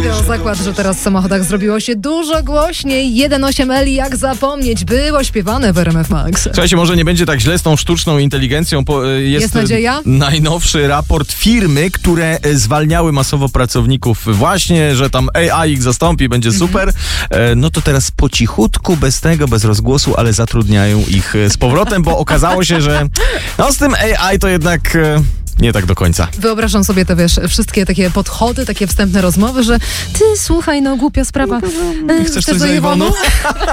Biorę zakład, że teraz w samochodach zrobiło się dużo głośniej. 1.8 Eli, jak zapomnieć, było śpiewane w RMF Max. Słuchajcie, może nie będzie tak źle z tą sztuczną inteligencją. Jest nadzieja? Najnowszy raport firmy, które zwalniały masowo pracowników. Właśnie, że tam AI ich zastąpi, będzie super. No to teraz po cichutku, bez rozgłosu, ale zatrudniają ich z powrotem, bo okazało się, że no z tym AI to jednak... Nie tak do końca. Wyobrażam sobie te, wszystkie takie podchody, takie wstępne rozmowy, że ty, słuchaj, no głupia sprawa. Chcesz coś za Iwonu?